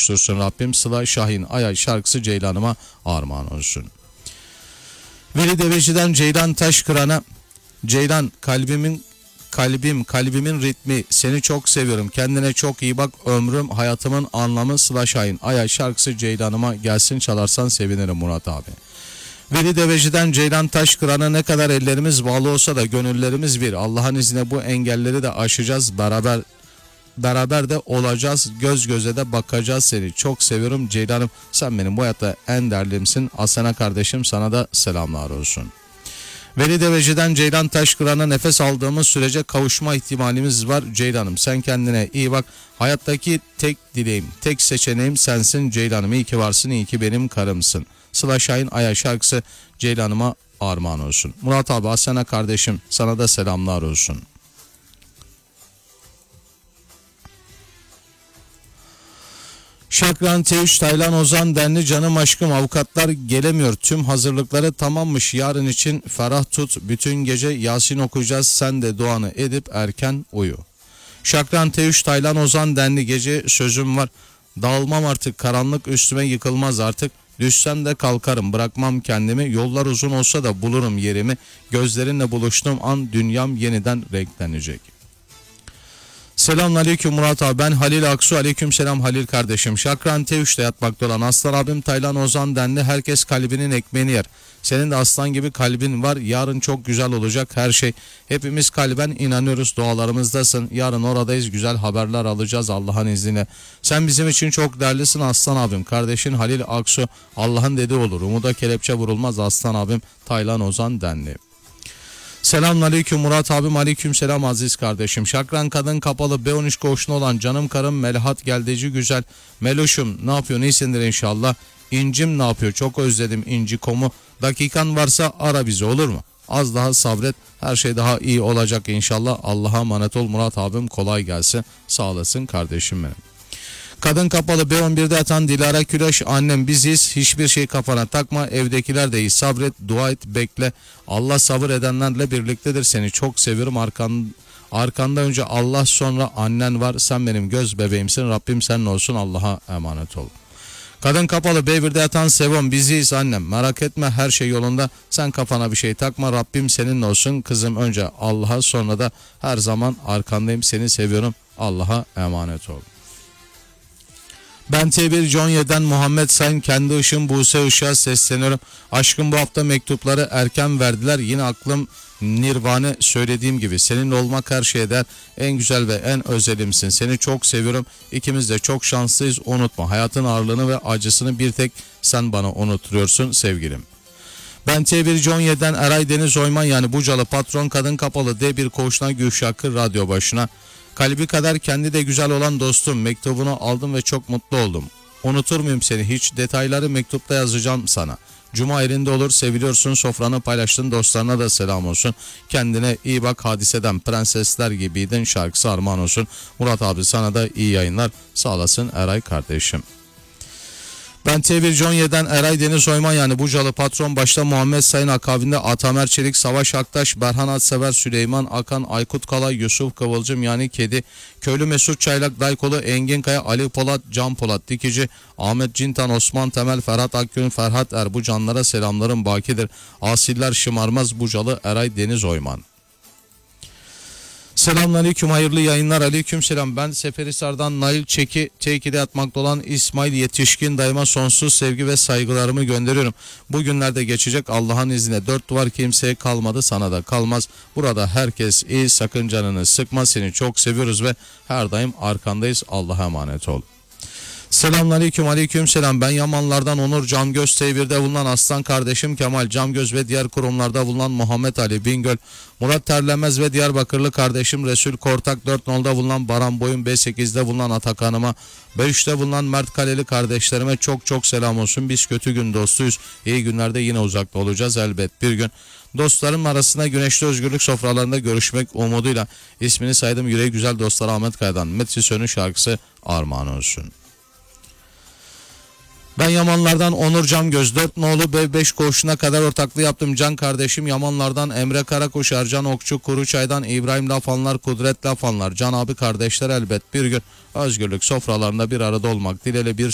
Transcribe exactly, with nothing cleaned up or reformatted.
kavuştursun Rabbim. Sıla Şahin Ayay şarkısı Ceylan'ıma armağan olsun. Veli Deveci'den Ceylan Taşkıran'a, Ceylan kalbimin kalbim kalbimin ritmi, seni çok seviyorum, kendine çok iyi bak, ömrüm hayatımın anlamı, Sıla Şahin Ayay şarkısı Ceylan'ıma gelsin, çalarsan sevinirim Murat abi. Veli Deveci'den Ceylan Taşkıran'a, ne kadar ellerimiz bağlı olsa da gönüllerimiz bir, Allah'ın izniyle bu engelleri de aşacağız, beraber beraber de olacağız, göz göze de bakacağız, seni çok seviyorum Ceylan'ım, sen benim bu hayatta en değerlimsin. Asena kardeşim, sana da selamlar olsun. Veli Deveci'den Ceylan Taşkıran'a, nefes aldığımız sürece kavuşma ihtimalimiz var Ceylan'ım, sen kendine iyi bak, hayattaki tek dileğim, tek seçeneğim sensin Ceylan'ım, iyi ki varsın, iyi ki benim karımsın. Sıla Şahin Ayay şarkısı Ceylan'ıma armağan olsun. Murat abi, Asena kardeşim, sana da selamlar olsun. Şakran T üç Taylan Ozan Denli, canım aşkım avukatlar gelemiyor, tüm hazırlıkları tamammış, yarın için ferah tut, bütün gece Yasin okuyacağız, sen de duanı edip erken uyu. Şakran T üç Taylan Ozan Denli, gece sözüm var, dağılmam artık, karanlık üstüme yıkılmaz artık, düşsem de kalkarım, bırakmam kendimi, yollar uzun olsa da bulurum yerimi, gözlerinle buluştuğum an dünyam yeniden renklenecek. Selamünaleyküm Murat abi, ben Halil Aksu. Aleyküm selam Halil kardeşim. Şakran T üç'te yatmakta olan aslan abim Taylan Ozan Denli, herkes kalbinin ekmeğini yer. Senin de aslan gibi kalbin var, yarın çok güzel olacak her şey. Hepimiz kalben inanıyoruz, dualarımızdasın. Yarın oradayız, güzel haberler alacağız Allah'ın izniyle. Sen bizim için çok değerlisin aslan abim. Kardeşin Halil Aksu, Allah'ın dediği olur. Umuda kelepçe vurulmaz aslan abim Taylan Ozan Denli. Selamünaleyküm Murat abim, aleyküm selam aziz kardeşim. Şakran kadın kapalı B on üç koğuşuna olan canım karım Melahat Geldeci güzel. Meloşum ne yapıyor, iyisindir inşallah. İncim ne yapıyor, çok özledim İnci.com'u. Dakikan varsa ara bizi, olur mu? Az daha sabret, her şey daha iyi olacak inşallah. Allah'a emanet ol Murat abim, kolay gelsin, sağ olasın kardeşim benim. Kadın kapalı B on bir'de yatan Dilara Küreş, annem biziz, hiçbir şey kafana takma, evdekiler de iyi, sabret, dua et, bekle, Allah sabır edenlerle birliktedir, seni çok seviyorum, arkan, arkanda önce Allah sonra annen var, sen benim göz bebeğimsin, Rabbim senin olsun, Allah'a emanet ol. Kadın kapalı B bir'de yatan Sevon, biziz annem, merak etme, her şey yolunda, sen kafana bir şey takma, Rabbim seninle olsun kızım, önce Allah'a sonra da her zaman arkandayım, seni seviyorum, Allah'a emanet ol. Ben T bir Conya'dan Muhammed Sayın, kendi ışığım Buse Işık'a sesleniyorum. Aşkım bu hafta mektupları erken verdiler. Yine aklım Nirvane, söylediğim gibi seninle olmak her şeye değer. En güzel ve en özelimsin. Seni çok seviyorum. İkimiz de çok şanslıyız. Unutma, hayatın ağırlığını ve acısını bir tek sen bana unutturuyorsun sevgilim. Ben T bir Conya'dan Eray Deniz Oyman, yani Bucalı patron, kadın kapalı D bir koğuşuna, Gülşakır radyo başına. Kalbi kadar kendi de güzel olan dostum, mektubunu aldım ve çok mutlu oldum. Unutur muyum seni hiç, detayları mektupta yazacağım sana. Cuma elinde olur, seviliyorsun, sofranı paylaştın, dostlarına da selam olsun. Kendine iyi bak, hadiseden prensesler gibiydin şarkısı armağan olsun. Murat abi sana da iyi yayınlar, sağ olasın Eray kardeşim. Ben T bir Conya'dan Eray Deniz Oyman, yani Bucalı patron, başta Muhammed Sayın akabinde Atamer Çelik, Savaş Aktaş, Berhan Atsever, Süleyman Akan, Aykut Kala, Yusuf Kıvılcım yani Kedi, Köylü Mesut Çaylak, Daykolu, Engin Kaya, Ali Polat, Can Polat Dikici, Ahmet Cintan, Osman Temel, Ferhat Akgün, Ferhat Er, bu canlara selamlarım bakidir. Asiller şımarmaz Bucalı Eray Deniz Oyman. Selamünaleyküm, hayırlı yayınlar. Aleyküm selam. Ben Seferihisar'dan Nail Çeki, T iki'de yatmakta olan İsmail Yetişkin dayıma sonsuz sevgi ve saygılarımı gönderiyorum. Bugünlerde geçecek Allah'ın izniyle. Dört duvar kimseye kalmadı, sana da kalmaz. Burada herkes iyi, sakın canını sıkma, seni çok seviyoruz ve her daim arkandayız. Allah'a emanet ol. Selamünaleyküm, aleyküm selam. Ben Yamanlardan Onur Camgöz, T bir'de bulunan Aslan kardeşim Kemal Camgöz ve diğer kurumlarda bulunan Muhammed Ali Bingöl, Murat Terlemez ve Diyarbakırlı kardeşim Resul Kortak, dört nolda bulunan Baran Boyun, B sekiz'de bulunan Atakan'ıma, B üç'te bulunan Mert Kaleli kardeşlerime çok çok selam olsun. Biz kötü gün dostuyuz. İyi günlerde yine uzakta olacağız elbet bir gün. Dostlarım arasında güneşli özgürlük sofralarında görüşmek umuduyla ismini saydım yüreği güzel dostlar Ahmet Kaya'dan Metsi Sönü şarkısı armağan olsun. Ben Yamanlardan Onur Camgöz, dört nolu B beş koğuşuna kadar ortaklığı yaptım can kardeşim. Yamanlardan Emre Karakuş, Ercan Okçu, Kuruçay'dan İbrahim Lafanlar, Kudret Lafanlar, Can abi kardeşler elbet bir gün özgürlük sofralarında bir arada olmak dileğiyle bir